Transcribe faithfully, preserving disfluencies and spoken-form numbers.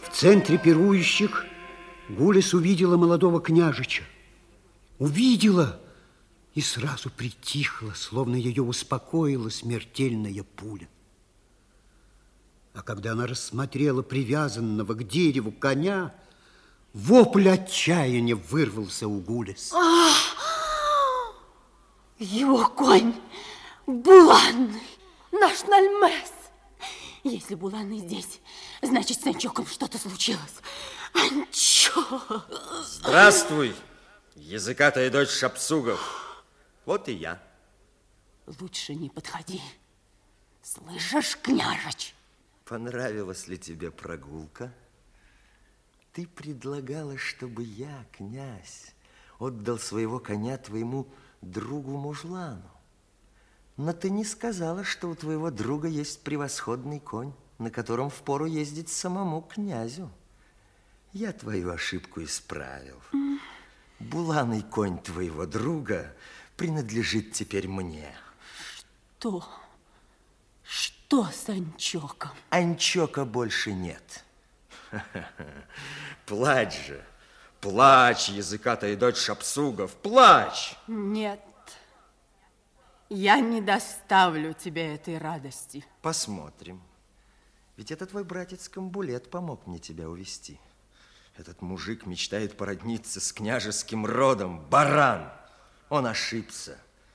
В центре пирующих Гулес увидела молодого княжича. Увидела и сразу притихла, словно ее успокоила смертельная пуля. А когда она рассмотрела привязанного к дереву коня, вопль отчаяния вырвался у Гулес. Его конь буланный, наш Нальмес. Если буланный здесь, значит, с Анчоком что-то случилось. Анчок! Здравствуй, языкатая дочь Шапсугов. Вот и я. Лучше не подходи. Слышишь, княжич? Понравилась ли тебе прогулка? Ты предлагала, чтобы я, князь, отдал своего коня твоему другу-мужлану. Но ты не сказала, что у твоего друга есть превосходный конь, на котором впору ездить самому князю. Я твою ошибку исправил. Mm. Буланый конь твоего друга принадлежит теперь мне. Что? Что с Анчоком? Анчока больше нет. Плачь же, плачь, языкатая дочь Шапсугов, плачь! Нет, я не доставлю тебе этой радости. Посмотрим. Ведь это твой братец Камбулет помог мне тебя увести. Этот мужик мечтает породниться с княжеским родом. Баран! Он ошибся.